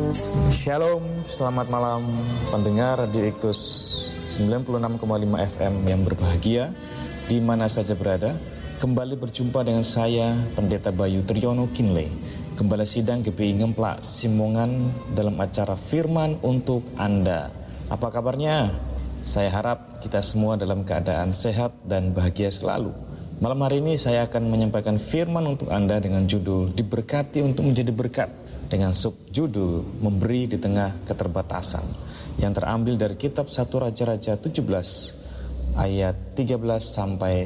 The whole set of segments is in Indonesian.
Shalom, selamat malam pendengar Radio Iktus 96,5 FM yang berbahagia di mana saja berada. Kembali berjumpa dengan saya, Pendeta Bayu Triyono Kinley, Gembala Sidang GPI Ngemplak Simongan dalam acara Firman untuk Anda. Apa kabarnya? Saya harap kita semua dalam keadaan sehat dan bahagia selalu. Malam hari ini saya akan menyampaikan firman untuk Anda dengan judul Diberkati untuk menjadi berkat, dengan subjudul Memberi di Tengah Keterbatasan, yang terambil dari kitab 1 Raja-Raja 17 ayat 13 sampai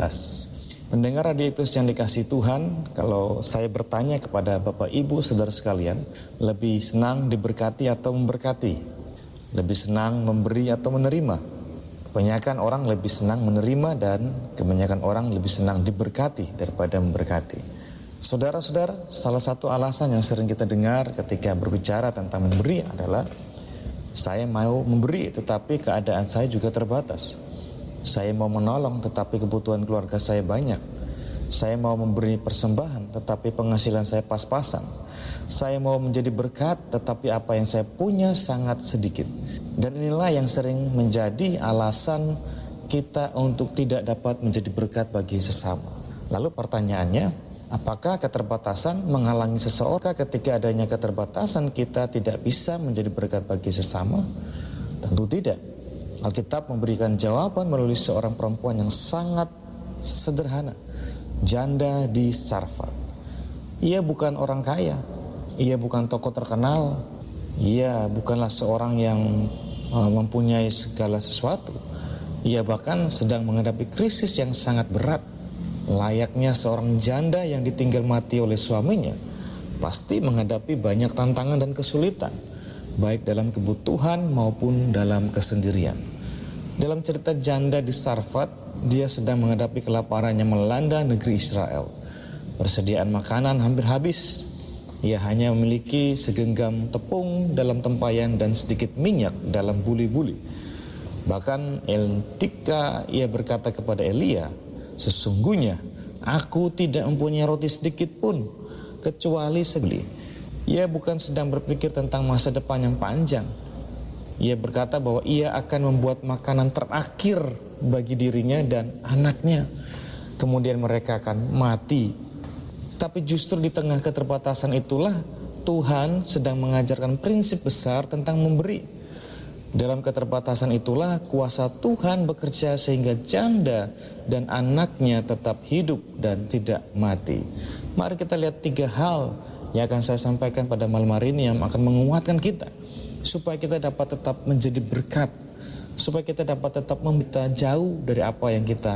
16. Pendengar Radio Iktus yang dikasihi Tuhan, kalau saya bertanya kepada Bapak Ibu Saudara sekalian, lebih senang diberkati atau memberkati? Lebih senang memberi atau menerima? Kebanyakan orang lebih senang menerima dan kebanyakan orang lebih senang diberkati daripada memberkati. Saudara-saudara, salah satu alasan yang sering kita dengar ketika berbicara tentang memberi adalah saya mau memberi tetapi keadaan saya juga terbatas. Saya mau menolong tetapi kebutuhan keluarga saya banyak. Saya mau memberi persembahan tetapi penghasilan saya pas-pasan. Saya mau menjadi berkat tetapi apa yang saya punya sangat sedikit. Dan inilah yang sering menjadi alasan kita untuk tidak dapat menjadi berkat bagi sesama. Lalu pertanyaannya, apakah keterbatasan menghalangi seseorang? Ketika adanya keterbatasan kita tidak bisa menjadi berkat bagi sesama? Tentu tidak. Alkitab memberikan jawaban melalui seorang perempuan yang sangat sederhana, janda di Sarfat. Ia bukan orang kaya, ia bukan tokoh terkenal, ia bukanlah seorang yang mempunyai segala sesuatu. Ia bahkan sedang menghadapi krisis yang sangat berat. Layaknya seorang janda yang ditinggal mati oleh suaminya, pasti menghadapi banyak tantangan dan kesulitan, baik dalam kebutuhan maupun dalam kesendirian. Dalam cerita janda di Sarfat, dia sedang menghadapi kelaparan yang melanda negeri Israel. Persediaan makanan hampir habis. Ia hanya memiliki segenggam tepung dalam tempayan dan sedikit minyak dalam buli-buli. Bahkan ketika ia berkata kepada Elia, sesungguhnya aku tidak mempunyai roti sedikit pun kecuali segeli. Ia bukan sedang berpikir tentang masa depan yang panjang. Ia berkata bahwa ia akan membuat makanan terakhir bagi dirinya dan anaknya. Kemudian mereka akan mati. Tapi justru di tengah keterbatasan itulah Tuhan sedang mengajarkan prinsip besar tentang memberi. Dalam keterbatasan itulah kuasa Tuhan bekerja sehingga janda dan anaknya tetap hidup dan tidak mati. Mari kita lihat 3 hal yang akan saya sampaikan pada malam hari ini yang akan menguatkan kita, supaya kita dapat tetap menjadi berkat, supaya kita dapat tetap meminta jauh dari apa yang kita